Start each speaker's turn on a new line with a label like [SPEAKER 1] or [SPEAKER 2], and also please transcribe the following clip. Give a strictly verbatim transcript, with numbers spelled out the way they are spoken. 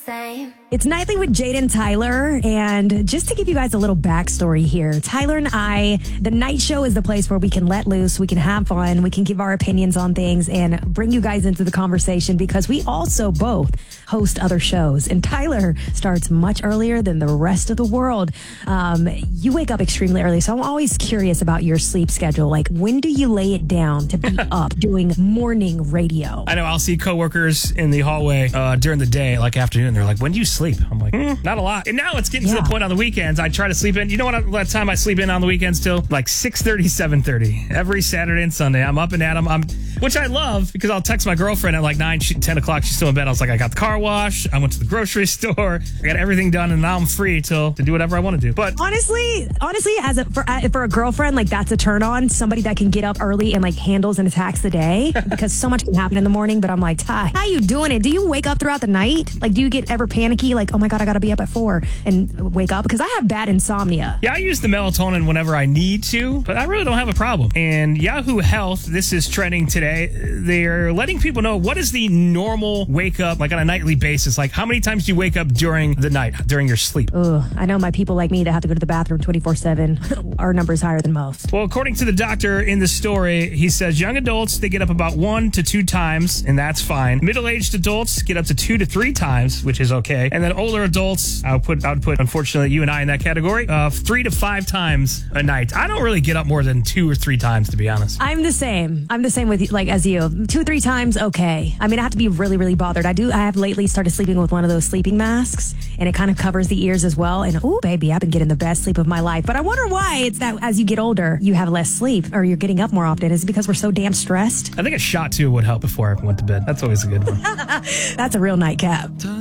[SPEAKER 1] same.
[SPEAKER 2] It's Nightly with Jade and Tyler, and just to give you guys a little backstory here, Tyler and I, the night show is the place where we can let loose, we can have fun, we can give our opinions on things, and bring you guys into the conversation because we also both host other shows, and Tyler starts much earlier than the rest of the world. Um, you wake up extremely early, so I'm always curious about your sleep schedule. Like, when do you lay it down to be up doing morning radio?
[SPEAKER 3] I know I'll see coworkers in the hallway uh, during the day, like afternoon. They're like, when do you sleep? I'm like, mm, not a lot. And now it's getting
[SPEAKER 2] Yeah.
[SPEAKER 3] to the point on the weekends. I try to sleep in. You know what, what time I sleep in on the weekends till? Like six thirty, seven thirty. Every Saturday and Sunday. I'm up and at 'em. I'm, which I love because I'll text my girlfriend at like nine, she, ten o'clock. She's still in bed. I was like, I got the car wash. I went to the grocery store. I got everything done. And now I'm free till to do whatever I want to do. But
[SPEAKER 2] Honestly, honestly, as a for, uh, for a girlfriend, like that's a turn on. Somebody that can get up early and like handles and attacks the day because so much can happen in the morning. But I'm like, Ty, how you doing it? Do you wake up throughout the night? Like, do you get ever panicky? Like, oh my god, I gotta be up at four and wake up because I have bad insomnia.
[SPEAKER 3] yeah, I use the melatonin whenever I need to, but I really don't have a problem. And Yahoo Health, this is trending today. They're letting people know what is the normal wake up, like on a nightly basis. Like, how many times do you wake up during the night, during your sleep?
[SPEAKER 2] Ugh, I know my people like me that have to go to the bathroom twenty-four seven. Our number is higher than most.
[SPEAKER 3] Well, according to the doctor in the story, he says young adults, they get up about one to two times, and that's fine. Middle-aged adults get up to two to three times, which is okay. And then older adults, I would put, I would put unfortunately, you and I in that category, uh, three to five times a night. I don't really get up more than two or three times, to be honest.
[SPEAKER 2] I'm the same. I'm the same with you, like as you. Two, three times, okay. I mean, I have to be really, really bothered. I do. I have lately started sleeping with one of those sleeping masks, and it kind of covers the ears as well. And oh, baby, I've been getting the best sleep of my life. But I wonder why it's that as you get older, you have less sleep, or you're getting up more often. Is it because we're so damn stressed?
[SPEAKER 3] I think a shot too would help before I went to bed. That's always a good one.
[SPEAKER 2] That's a real nightcap.